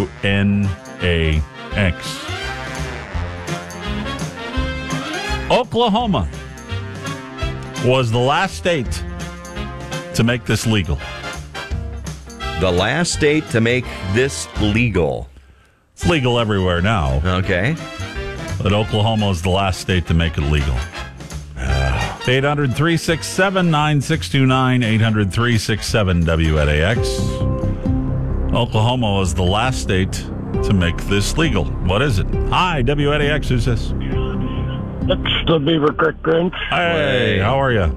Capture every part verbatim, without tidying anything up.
W N A X. Oklahoma was the last state to make this legal. The last state to make this legal. It's legal everywhere now. Okay. But Oklahoma is the last state to make it legal. eight hundred, three six seven, nine six two nine, eight hundred, three six seven, W N A X. Oklahoma was the last state to make this legal. What is it? Hi, W N A X, who's this? It's the Beaver Creek Grinch. Hey, how are you?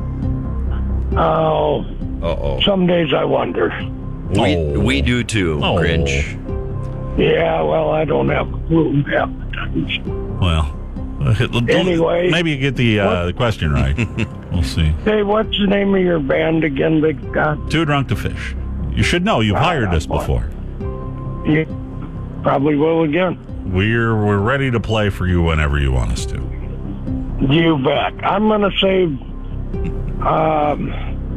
Oh, Uh-oh. some days I wonder. We, Oh. we do too, Oh. Grinch. Yeah, well, I don't have room half the times. Well, Anyway. maybe you get the, uh, the question right. We'll see. Hey, what's the name of your band again, Big God? Too drunk to fish. You should know. You've Ah, hired us boy. before. Yeah, probably will again. We're we're ready to play for you whenever you want us to. You bet. I'm going to say um,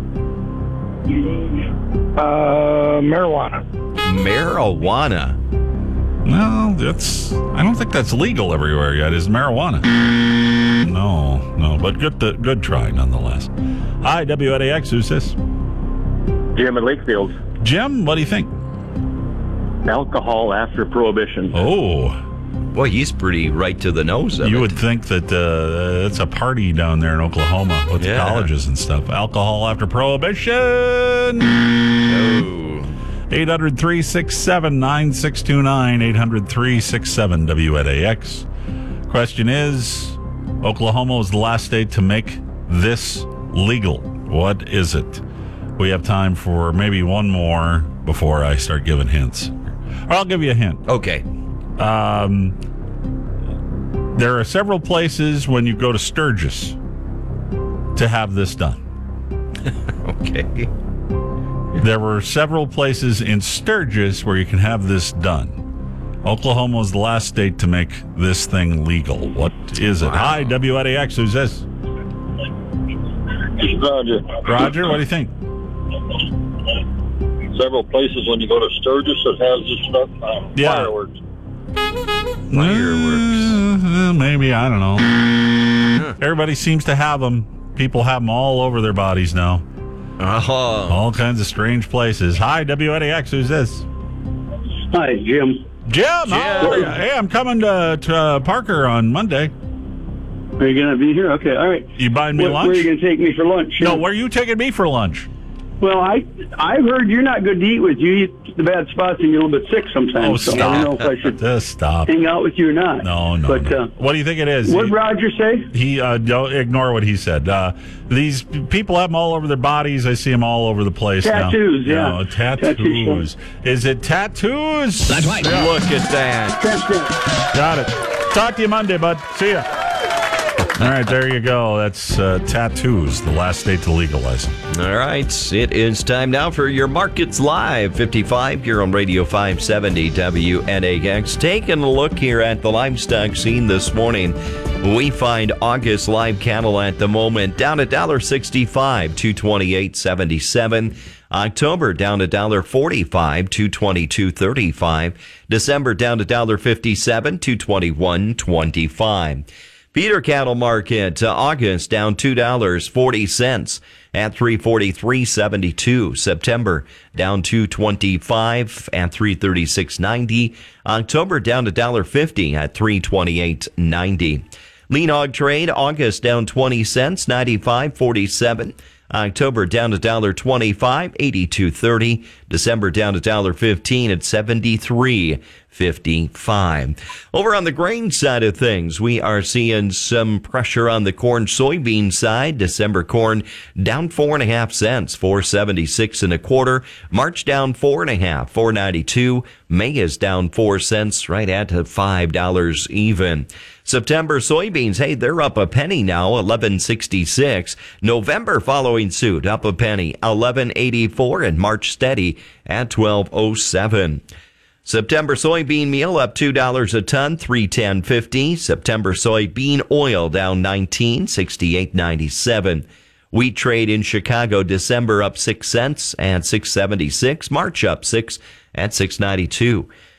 uh, marijuana. Marijuana. No, that's. I don't think that's legal everywhere yet. Is marijuana? No, no. But good, to, good try nonetheless. Hi, W N A X. Who's this? Jim at Lakefield. Jim. What do you think? Alcohol after Prohibition. Oh, Boy, he's pretty right to the nose of you it. would think that uh, it's a party down there in Oklahoma with Yeah. the colleges and stuff. Alcohol after Prohibition. Oh. eight hundred, three six seven, nine six two nine, eight hundred, three six seven, W N A X. Question is, Oklahoma was the last state to make this legal. What is it? We have time for maybe one more before I start giving hints. Or I'll give you a hint. Okay. Um, there are several places when you go to Sturgis to have this done. Okay. There were several places in Sturgis where you can have this done. Oklahoma was the last state to make this thing legal. What is it? Wow. Hi, W N A X. Who's this? Roger. Roger, what do you think? Several places when you go to Sturgis that has this stuff. Uh, Yeah. Fireworks. Fireworks. Uh, maybe, I don't know. Everybody seems to have them. People have them all over their bodies now. Oh. All kinds of strange places. Hi, W N A X. Who's this? Hi, Jim. Jim, how are you? Hey, I'm coming to, to uh, Parker on Monday. Are you going to be here? Okay, all right. You buying me Where, lunch? where are you going to take me for lunch? No, where are you taking me for lunch? Well, I I've heard you're not good to eat with. You eat the bad spots and you're a little bit sick sometimes. Oh, so I don't know stop. if I should Just stop. hang out with you or not. No, no. But no. Uh, What do you think it is? what He- did Roger say? He uh, don't ignore what he said. Uh, these people have them all over their bodies. I see them all over the place Tattoos, now. yeah. No, tattoos. Is it tattoos? That's right. Look at that. Transparent. Got it. Talk to you Monday, bud. See ya. All right, there you go. That's uh, tattoos, the last state to legalize them. All right. It is time now for your Markets Live fifty-five here on Radio five seventy W N A X. Taking a look here at the livestock scene this morning. We find August live cattle at the moment down at one dollar sixty-five, two twenty-eight seventy-seven. October down to one dollar forty-five, two twenty-two thirty-five. December down to one dollar fifty-seven, two twenty-one twenty-five. Feeder cattle market, uh, August down two dollars and forty cents at three forty-three seventy-two. September down two twenty-five at three thirty-six ninety. October down to one dollar fifty at three twenty-eight ninety. Lean hog trade, August down twenty cents, ninety-five forty-seven. October down to one dollar twenty-five, eighty-two thirty. December down to one dollar fifteen at seventy-three fifty-five. Over on the grain side of things, we are seeing some pressure on the corn soybean side. December corn down four and a half cents, four seventy-six and a quarter. March down four and a half, four ninety-two. May is down four cents, right at five dollars even. September soybeans, hey, they're up a penny now, eleven sixty-six. November following suit, up a penny, eleven eighty-four, and March steady at twelve oh seven. September soybean meal up two dollars a ton, three ten fifty. September soybean oil down nineteen sixty-eight ninety-seven. Wheat trade in Chicago, December up six cents at six seventy-six. March up six at six ninety-two.